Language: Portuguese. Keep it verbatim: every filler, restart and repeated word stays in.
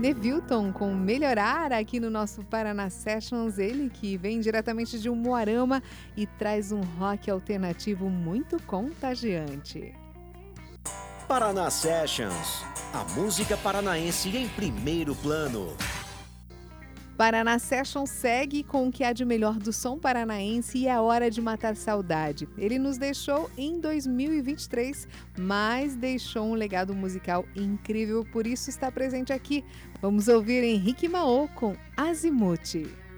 Nevilton com Melhorar aqui no nosso Paraná Sessions, ele que vem diretamente de Umuarama e traz um rock alternativo muito contagiante. Paraná Sessions, a música paranaense em primeiro plano. Paraná Sessions segue com o que há de melhor do som paranaense e é hora de matar saudade. Ele nos deixou em dois mil e vinte e três, mas deixou um legado musical incrível, por isso está presente aqui. Vamos ouvir Henrique Maô com Azimuth.